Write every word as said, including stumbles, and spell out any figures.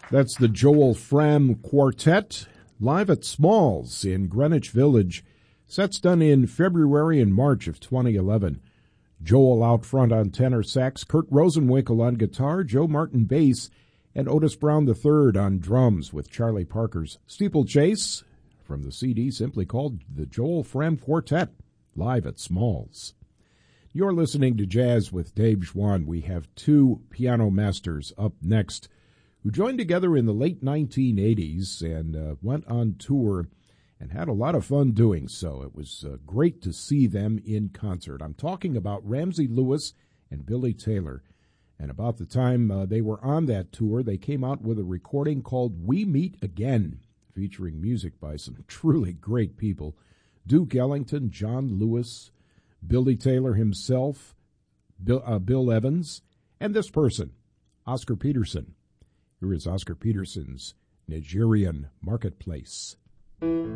That's the Joel Fram Quartet, live at Smalls in Greenwich Village. Sets done in February and March of twenty eleven. Joel out front on tenor sax, Kurt Rosenwinkel on guitar, Joe Martin bass, and Otis Brown the third on drums with Charlie Parker's Steeplechase from the C D simply called the Joel Fram Quartet, live at Smalls. You're listening to Jazz with Dave Schwann. We have two piano masters up next who joined together in the late nineteen eighties and uh, went on tour and had a lot of fun doing so. It was uh, great to see them in concert. I'm talking about Ramsey Lewis and Billy Taylor. And about the time uh, they were on that tour, they came out with a recording called We Meet Again, featuring music by some truly great people. Duke Ellington, John Lewis, Billy Taylor himself, Bill, uh, Bill Evans, and this person, Oscar Peterson. Here is Oscar Peterson's Nigerian Marketplace.